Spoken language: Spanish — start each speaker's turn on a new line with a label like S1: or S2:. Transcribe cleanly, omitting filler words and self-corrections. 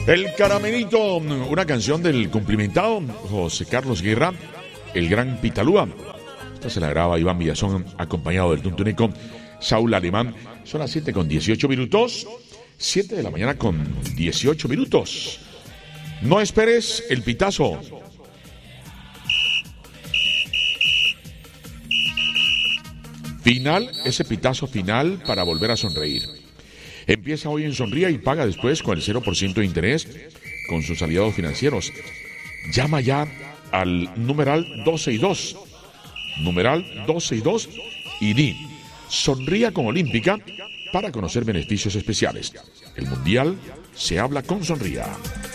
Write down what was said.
S1: El Caramelito, una canción del cumplimentado José Carlos Guerra, el gran Pitalúa. Esta se la graba Iván Villazón, acompañado del tuntuneco Saúl Alemán. Son las 7:18. 7 de la mañana con 18 minutos. No esperes el pitazo. Final, ese pitazo final para volver a sonreír. Empieza hoy en Sonría y paga después con el 0% de interés con sus aliados financieros. Llama ya al numeral 12 y 2 y di Sonría con Olímpica para conocer beneficios especiales. El Mundial se habla con Sonría.